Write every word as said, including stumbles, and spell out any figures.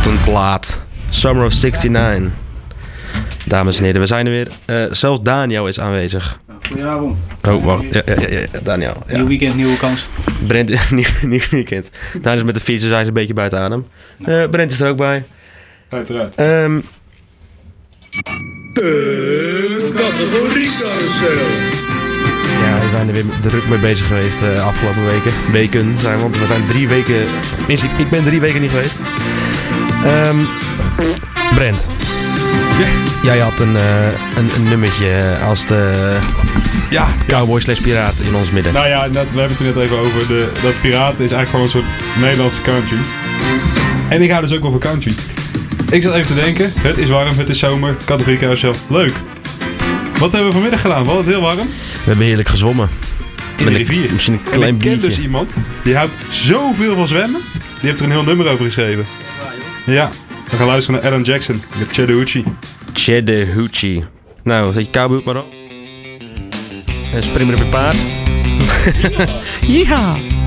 Wat een plaat. Summer of zestignegentig. Dames en heren, we zijn er weer. Uh, zelfs Daniel is aanwezig. Goedenavond. Oh, wacht. Ja, ja, ja, ja. Daniel. Ja. Nieuw weekend, nieuwe kans. Brent, nieuw, nieuw weekend. Daniel is met de fiets, dus hij is een beetje buiten adem. Uh, Brent is er ook bij. Uiteraard. Um, De categoriecarousel. Ja, we zijn er weer druk mee bezig geweest de uh, afgelopen weken. Weken zijn we, want we zijn drie weken... Tenminste, ik ben drie weken niet geweest. Um, Brent. Ja. Jij had een, uh, een, een nummertje als de Ja, cowboy slash piraat in ons midden. Nou ja, dat, we hebben het er net even over. De, dat piraten is eigenlijk gewoon een soort Nederlandse country. En ik hou dus ook wel van country. Ik zat even te denken, het is warm, het is zomer, categorie carousel, leuk. Wat hebben we vanmiddag gedaan? We hadden het heel warm. We hebben heerlijk gezwommen. In Met de een- rivier. Misschien een En klein ik ken biertje. dus iemand, die houdt zoveel van zwemmen. Die heeft er een heel nummer over geschreven. Ja, we gaan luisteren naar Alan Jackson met Chattahoochee. Chattahoochee. Nou, zet je cowboy maar op. En spring maar op je paard. Ja.